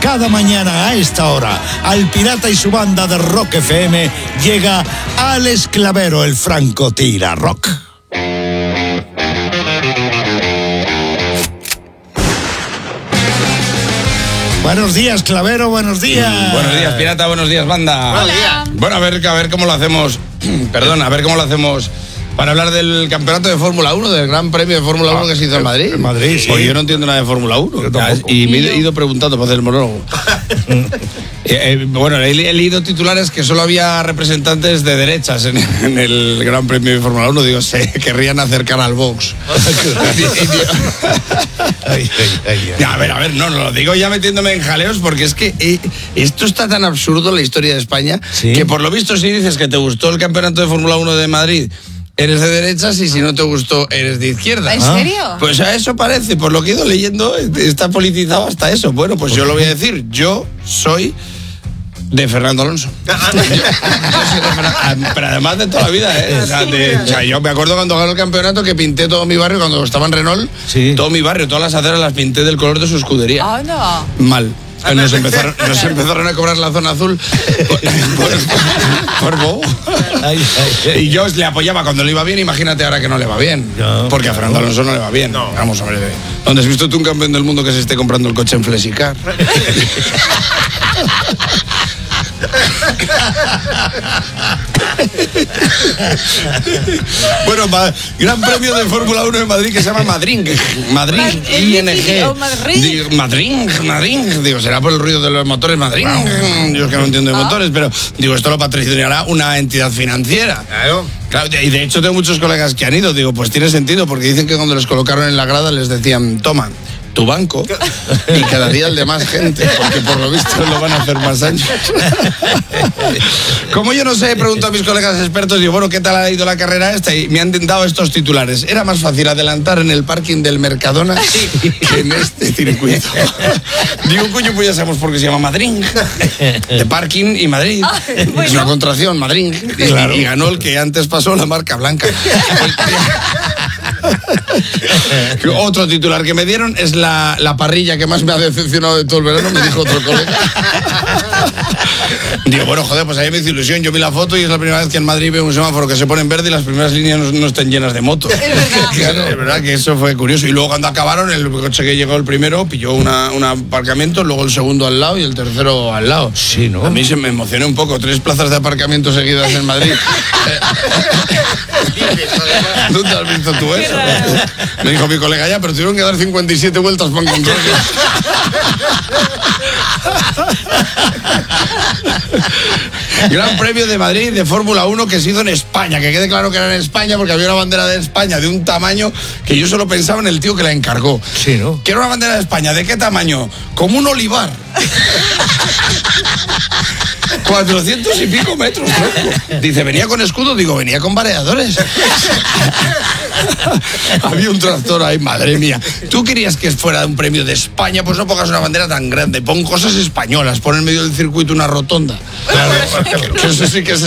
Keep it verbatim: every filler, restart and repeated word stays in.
Cada mañana a esta hora, al Pirata y su banda de Rock F M, llega Alex Clavero, el Franco Tira Rock. Buenos días, Clavero, buenos días. Buenos días, Pirata, buenos días, banda. Buenos días. Bueno, a ver, a ver cómo lo hacemos. Perdón, a ver cómo lo hacemos para hablar del campeonato de Fórmula uno, del Gran Premio de Fórmula uno que se hizo en Madrid. En Madrid, sí. Pues yo no entiendo nada de Fórmula uno. Yo tampoco. Y me he ido preguntando para hacer el monólogo. eh, eh, bueno, he, he leído titulares que solo había representantes de derechas en, en el Gran Premio de Fórmula uno. Digo, se querrían acercar al box. Ay, ay, ay, ay. A ver, a ver, no, no, lo digo ya metiéndome en jaleos porque es que eh, esto está tan absurdo en la historia de España, ¿sí? Que por lo visto si dices que te gustó el campeonato de Fórmula uno de Madrid, eres de derechas, y si no te gustó, eres de izquierdas. ¿En serio? Pues a eso parece, por lo que he ido leyendo, está politizado hasta eso. Bueno, pues yo lo voy a decir, yo soy de Fernando Alonso. Yo, yo soy de Fernando, pero además de toda la vida, ¿eh? O sea, de, o sea, yo me acuerdo cuando ganó el campeonato que pinté todo mi barrio, cuando estaba en Renault, sí. Todo mi barrio, todas las aceras las pinté del color de su escudería. Ah, no. Mal. Nos empezaron, nos empezaron a cobrar la zona azul por, por, por bobo. Ay, ay, ay. Y yo le apoyaba cuando le iba bien, imagínate ahora que no le va bien. No, porque a Fernando Alonso no le va bien. No. Vamos, hombre. ¿Dónde has visto tú un campeón del mundo que se esté comprando el coche en Flexicar? Bueno, ma, Gran Premio de Fórmula uno en Madrid que se llama Madrid. Madrid, I N G. Madrid. Madrid, Madrid. Digo, será por el ruido de los motores Madrid. Yo es que no entiendo de motores, pero digo, esto lo patrocinará una entidad financiera. Claro. Claro, y de hecho tengo muchos colegas que han ido. Digo, pues tiene sentido, porque dicen que cuando les colocaron en la grada les decían, toma tu banco y cada día el de más gente, porque por lo visto lo van a hacer más años. Como yo no sé, he preguntado a mis colegas expertos, digo, bueno, ¿qué tal ha ido la carrera esta? Y me han dado estos titulares. Era más fácil adelantar en el parking del Mercadona que en este circuito. Digo, coño, pues ya sabemos por qué se llama Madrid. De parking y Madrid. Es una contracción, Madrid. Y, Claro. y ganó el que antes pasó, la marca blanca. Otro titular que me dieron es la, la parrilla que más me ha decepcionado de todo el verano, me dijo otro colega. Digo, bueno, joder, pues a mí me hizo ilusión. Yo vi la foto y es la primera vez que en Madrid veo un semáforo que se pone en verde y las primeras líneas no, no están llenas de motos. Es verdad. Claro, es verdad que eso fue curioso. Y luego cuando acabaron, el coche que llegó el primero pilló una, un aparcamiento, luego el segundo al lado y el tercero al lado. Sí, ¿no? A mí se me emocioné un poco. Tres plazas de aparcamiento seguidas en Madrid. ¿Dónde has visto tú eso? Me dijo mi colega, ya, pero tuvieron que dar cincuenta y siete vueltas para encontrarlo. Gran Premio de Madrid de Fórmula uno que se hizo en España, que quede claro que era en España porque había una bandera de España de un tamaño que yo solo pensaba en el tío que la encargó. Sí, ¿no? Que era una bandera de España, ¿de qué tamaño? Como un olivar. cuatrocientos y pico metros, tronco. Dice, ¿venía con escudo? Digo, venía con variadores. Había un tractor ahí, madre mía. ¿Tú querías que fuera un premio de España? Pues no pongas una bandera tan grande. Pon cosas españolas. Pon en medio del circuito una rotonda. Claro, que eso sí que es